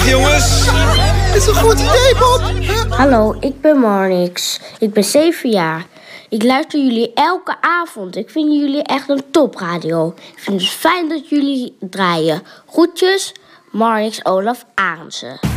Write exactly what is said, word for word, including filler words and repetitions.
jongens. Dat is een goed idee, Bob. Hallo, ik ben Marnix. Ik ben zeven jaar. Ik luister jullie elke avond. Ik vind jullie echt een topradio. Ik vind het fijn dat jullie draaien. Groetjes, Marnix Olaf Arendse.